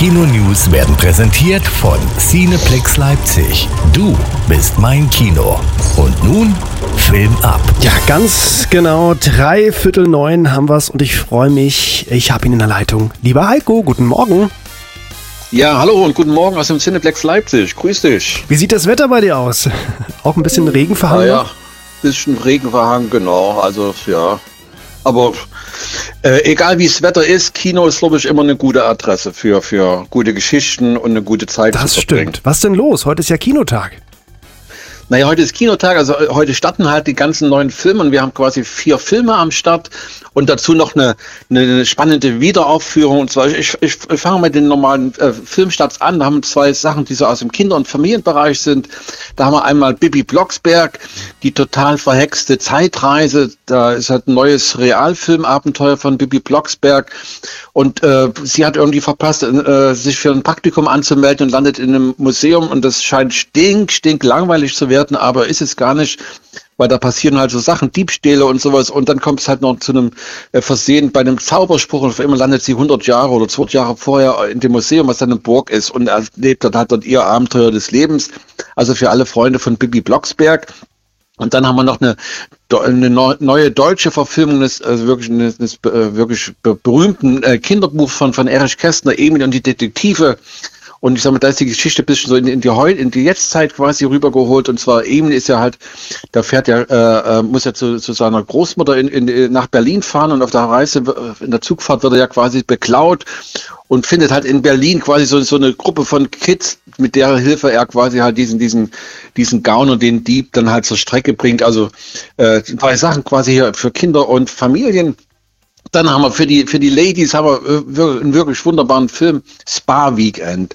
Kino-News werden präsentiert von Cineplex Leipzig. Du bist mein Kino. Und nun Film ab. Ja, ganz genau 8:45 haben wir's und ich freue mich. Ich habe ihn in der Leitung. Lieber Heiko, guten Morgen. Ja, hallo und guten Morgen aus dem Cineplex Leipzig. Grüß dich. Wie sieht das Wetter bei dir aus? Auch ein bisschen Regenverhang? Ja, bisschen Regenverhang, genau. Also, ja. Aber egal wie das Wetter ist, Kino ist, glaube ich, immer eine gute Adresse für gute Geschichten und eine gute Zeit Das zu verbringen. stimmt. Was denn los? Heute ist ja Kinotag. Naja, heute ist Kinotag, also heute starten halt die ganzen neuen Filme und wir haben quasi 4 Filme am Start und dazu noch eine spannende Wiederaufführung. Und zwar, ich fange mit den normalen Filmstarts an. Da haben wir 2 Sachen, die so aus dem Kinder- und Familienbereich sind. Da haben wir einmal Bibi Blocksberg, die total verhexte Zeitreise. Da ist halt ein neues Realfilmabenteuer von Bibi Blocksberg. Und sie hat irgendwie verpasst, sich für ein Praktikum anzumelden und landet in einem Museum. Und das scheint stinklangweilig zu werden, aber ist es gar nicht, weil da passieren halt so Sachen, Diebstähle und sowas. Und dann kommt es halt noch zu einem Versehen bei einem Zauberspruch und auf einmal landet sie 100 Jahre oder 200 Jahre vorher in dem Museum, was dann eine Burg ist und erlebt dort ihr Abenteuer des Lebens. Also für alle Freunde von Bibi Blocksberg. Und dann haben wir noch eine neue deutsche Verfilmung des wirklich berühmten Kinderbuch von Erich Kästner, Emil und die Detektive. Und ich sag mal, da ist die Geschichte ein bisschen so in die Jetztzeit quasi rübergeholt. Und zwar Emil ist ja halt, muss ja zu seiner Großmutter nach Berlin fahren und auf der Reise, in der Zugfahrt wird er ja quasi beklaut und findet halt in Berlin quasi so eine Gruppe von Kids, mit deren Hilfe er quasi halt diesen Gauner, den Dieb dann halt zur Strecke bringt. Also 2 Sachen quasi hier für Kinder und Familien. Dann haben wir für die Ladies haben wir einen wirklich wunderbaren Film, Spa Weekend.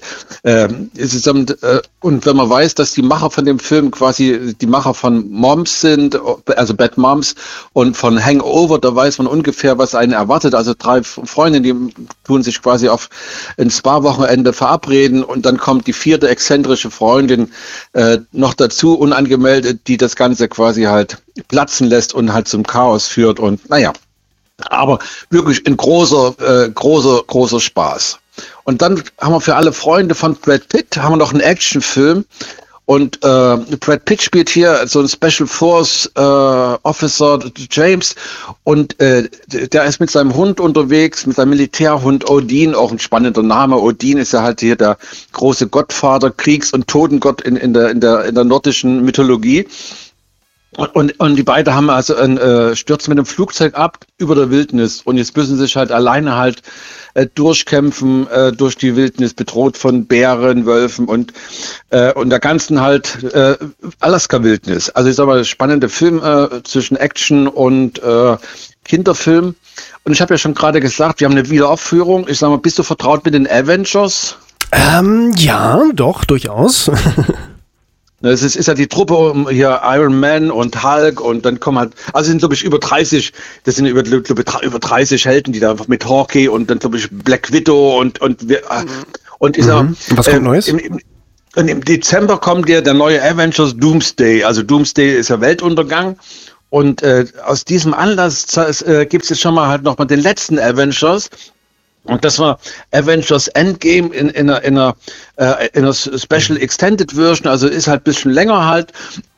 Und wenn man weiß, dass die Macher von dem Film quasi die Macher von Moms sind, also Bad Moms und von Hangover, da weiß man ungefähr, was einen erwartet. Also 3 Freundinnen, die tun sich quasi auf ein Spa-Wochenende verabreden und dann kommt die 4. exzentrische Freundin noch dazu, unangemeldet, die das Ganze quasi halt platzen lässt und halt zum Chaos führt und naja. Aber wirklich ein großer Spaß. Und dann haben wir für alle Freunde von Brad Pitt haben wir noch einen Actionfilm. Und Brad Pitt spielt hier so ein Special Force Officer James. Und der ist mit seinem Hund unterwegs, mit seinem Militärhund Odin, auch ein spannender Name. Odin ist ja halt hier der große Gottvater, Kriegs- und Totengott in der nordischen Mythologie. Und die beiden haben also stürzen mit dem Flugzeug ab über der Wildnis und jetzt müssen sie sich halt alleine halt durchkämpfen durch die Wildnis, bedroht von Bären, Wölfen und der ganzen halt Alaska-Wildnis. Also ich sag mal, spannende Film zwischen Action und Kinderfilm. Und ich habe ja schon gerade gesagt, wir haben eine Wiederaufführung. Ich sag mal, bist du vertraut mit den Avengers? Ja, doch, durchaus. Es ist ja die Truppe um hier Iron Man und Hulk und dann kommen halt, also sind glaube ich über 30 Helden, die da mit Hawkeye und dann glaube ich Black Widow und ich sag, was kommt Neues? Im Dezember kommt der neue Avengers Doomsday, also Doomsday ist ja Weltuntergang und aus diesem Anlass gibt es jetzt schon mal halt nochmal den letzten Avengers. Und das war Avengers Endgame in einer Special Extended Version, also ist halt ein bisschen länger halt.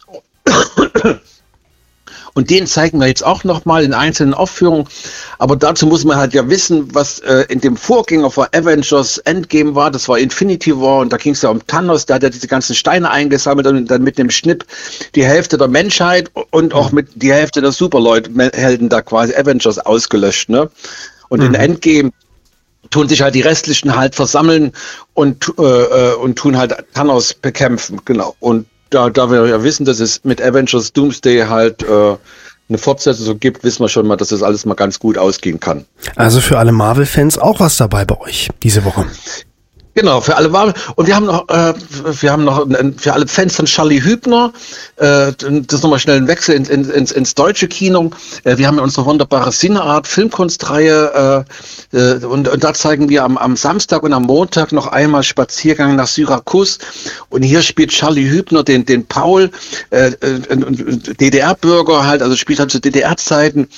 Und den zeigen wir jetzt auch nochmal in einzelnen Aufführungen. Aber dazu muss man halt ja wissen, was in dem Vorgänger von Avengers Endgame war. Das war Infinity War und da ging es ja um Thanos. Da hat er diese ganzen Steine eingesammelt und dann mit dem Schnipp die Hälfte der Menschheit und auch mit die Hälfte der Superhelden da quasi Avengers ausgelöscht. Ne? Und in Endgame tun sich halt die restlichen halt versammeln und tun halt Thanos bekämpfen, genau. Und da wir ja wissen, dass es mit Avengers Doomsday halt eine Fortsetzung so gibt, wissen wir schon mal, dass das alles mal ganz gut ausgehen kann. Also für alle Marvel-Fans auch was dabei bei euch diese Woche. Genau, für alle Marvel. Und wir haben noch für alle Fans von Charlie Hübner, das ist nochmal schnell ein Wechsel ins deutsche Kino. Wir haben ja unsere wunderbare Cineart Filmkunstreihe und da zeigen wir am Samstag und am Montag noch einmal Spaziergang nach Syrakus. Und hier spielt Charlie Hübner den Paul, DDR-Bürger halt, also spielt halt zu DDR-Zeiten.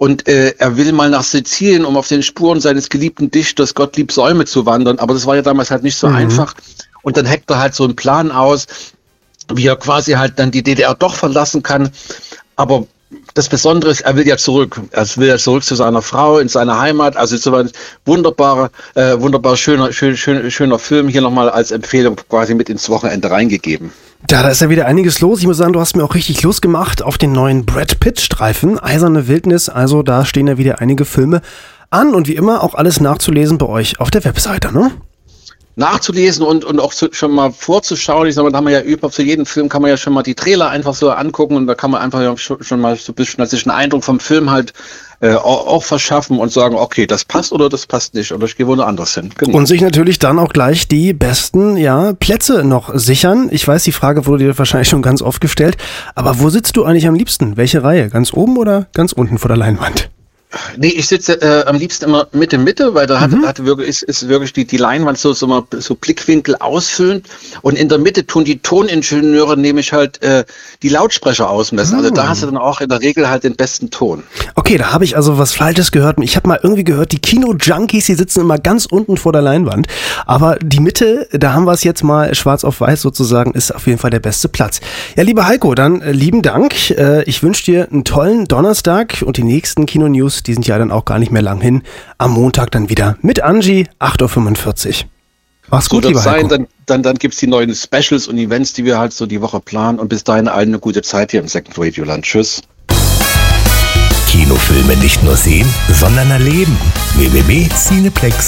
und er will mal nach Sizilien, um auf den Spuren seines geliebten Dichters Gottlieb Säume zu wandern, aber das war ja damals halt nicht so einfach. Und dann heckt er halt so einen Plan aus, wie er quasi halt dann die DDR doch verlassen kann. Aber das Besondere ist, er will ja zurück. Er will ja zurück zu seiner Frau, in seine Heimat. Also so ein wunderbar schöner Film hier nochmal als Empfehlung quasi mit ins Wochenende reingegeben. Ja, da ist ja wieder einiges los. Ich muss sagen, du hast mir auch richtig Lust gemacht auf den neuen Brad Pitt-Streifen. Eiserne Wildnis, also da stehen ja wieder einige Filme an. Und wie immer auch alles nachzulesen bei euch auf der Webseite, ne? Nachzulesen und auch schon mal vorzuschauen. Ich sag mal, da haben wir ja für jeden Film kann man ja schon mal die Trailer einfach so angucken und da kann man einfach ja schon mal so ein bisschen einen Eindruck vom Film halt auch verschaffen und sagen, okay, das passt oder das passt nicht oder ich gehe woanders hin. Genau. Und sich natürlich dann auch gleich die besten Plätze noch sichern. Ich weiß, die Frage wurde dir wahrscheinlich schon ganz oft gestellt, aber wo sitzt du eigentlich am liebsten? Welche Reihe? Ganz oben oder ganz unten vor der Leinwand? Nee, ich sitze am liebsten immer Mitte, weil da ist wirklich die Leinwand so Blickwinkel ausfüllend und in der Mitte tun die Toningenieure nämlich halt die Lautsprecher ausmessen. Also da hast du dann auch in der Regel halt den besten Ton. Okay, da habe ich also was Falsches gehört. Ich habe mal irgendwie gehört, die Kino-Junkies, die sitzen immer ganz unten vor der Leinwand. Aber die Mitte, da haben wir es jetzt mal schwarz auf weiß sozusagen, ist auf jeden Fall der beste Platz. Ja, lieber Heiko, dann lieben Dank. Ich wünsche dir einen tollen Donnerstag und die nächsten Kino-News, die sind ja dann auch gar nicht mehr lang hin. Am Montag dann wieder mit Angie, 8.45 Uhr. Mach's gut, lieber Heiko. Dann gibt's die neuen Specials und Events, die wir halt so die Woche planen. Und bis dahin allen eine gute Zeit hier im Second Radio Land. Tschüss. Kinofilme nicht nur sehen, sondern erleben. www.cineplex.de